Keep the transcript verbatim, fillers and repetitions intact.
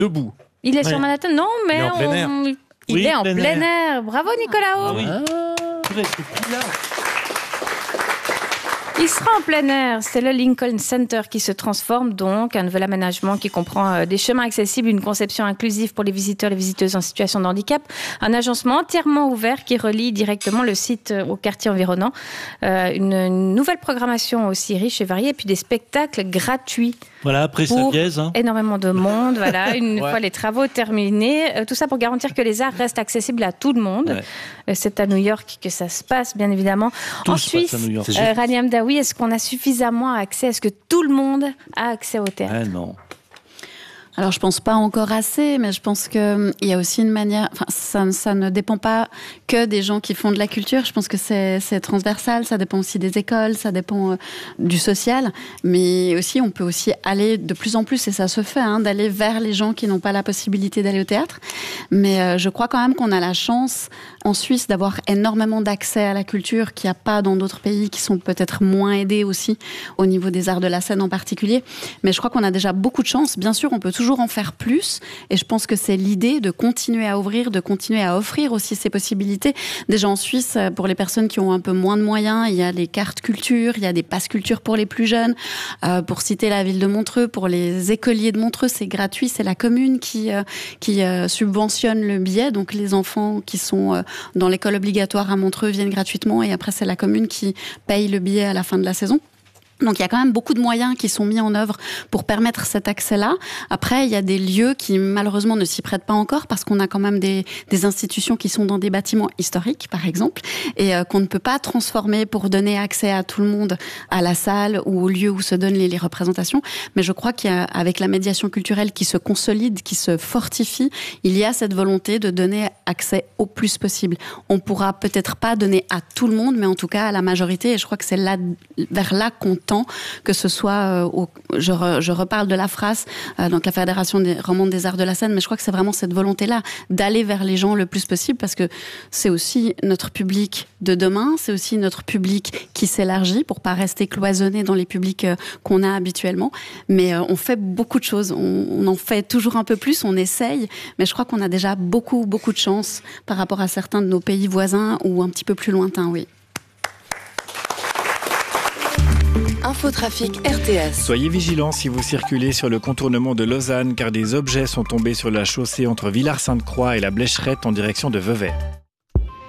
debout. Il est Ouais. sur Manhattan? Non, mais Il est en plein on- air. il Oui, est en plein plein air. Bravo, Nicolas. Ah oui. Ah. Purée, c'est plus là. Il sera en plein air. C'est le Lincoln Center qui se transforme donc. Un nouvel aménagement qui comprend euh, des chemins accessibles, une conception inclusive pour les visiteurs et les visiteuses en situation de handicap, un agencement entièrement ouvert qui relie directement le site euh, au quartier environnant, euh, une, une nouvelle programmation aussi riche et variée, et puis des spectacles gratuits. Voilà, après sa Pour dièse. Hein. Énormément de monde, voilà, une Ouais. fois les travaux terminés. Euh, tout ça pour garantir que les arts restent accessibles à tout le monde. Ouais. Euh, c'est à New York que ça se passe, bien évidemment. Tout en se passe Suisse, à New York. C'est euh, Rani Hamdaoui, est-ce qu'on a suffisamment accès? Est-ce que tout le monde a accès au théâtre? Ah non. Alors, je pense pas encore assez, mais je pense que il y a aussi une manière. Enfin, ça, ça ne dépend pas que des gens qui font de la culture. Je pense que c'est, c'est transversal. Ça dépend aussi des écoles, ça dépend euh, du social, mais aussi on peut aussi aller de plus en plus, et ça se fait, hein, d'aller vers les gens qui n'ont pas la possibilité d'aller au théâtre. Mais euh, je crois quand même qu'on a la chance en Suisse d'avoir énormément d'accès à la culture qu'il n'y a pas dans d'autres pays qui sont peut-être moins aidés aussi au niveau des arts de la scène en particulier. Mais je crois qu'on a déjà beaucoup de chance. Bien sûr, on peut toujours en faire plus, et je pense que c'est l'idée de continuer à ouvrir, de continuer à offrir aussi ces possibilités. Déjà en Suisse, pour les personnes qui ont un peu moins de moyens, il y a les cartes culture, il y a des passes culture pour les plus jeunes. Euh, pour citer la ville de Montreux, pour les écoliers de Montreux, c'est gratuit, c'est la commune qui euh, qui euh, subventionne le billet, donc les enfants qui sont euh, dans l'école obligatoire à Montreux viennent gratuitement, et après c'est la commune qui paye le billet à la fin de la saison. Donc il y a quand même beaucoup de moyens qui sont mis en œuvre pour permettre cet accès-là. Après, il y a des lieux qui malheureusement ne s'y prêtent pas encore, parce qu'on a quand même des, des institutions qui sont dans des bâtiments historiques, par exemple, et euh, qu'on ne peut pas transformer pour donner accès à tout le monde à la salle ou au lieu où se donnent les, les représentations. Mais je crois qu'avec la médiation culturelle qui se consolide, qui se fortifie, il y a cette volonté de donner accès au plus possible. On pourra peut-être pas donner à tout le monde, mais en tout cas à la majorité, et je crois que c'est là, vers là qu'on que ce soit, euh, au, je, re, je reparle de la F R A S, euh, donc la Fédération des romande des arts de la scène, mais je crois que c'est vraiment cette volonté-là d'aller vers les gens le plus possible, parce que c'est aussi notre public de demain, c'est aussi notre public qui s'élargit pour pas rester cloisonné dans les publics euh, qu'on a habituellement. Mais euh, on fait beaucoup de choses, on, on en fait toujours un peu plus, on essaye, mais je crois qu'on a déjà beaucoup, beaucoup de chance par rapport à certains de nos pays voisins ou un petit peu plus lointains, oui. Infotrafic R T S. Soyez vigilants si vous circulez sur le contournement de Lausanne, car des objets sont tombés sur la chaussée entre Villars-Sainte-Croix et la Blécherette en direction de Vevey.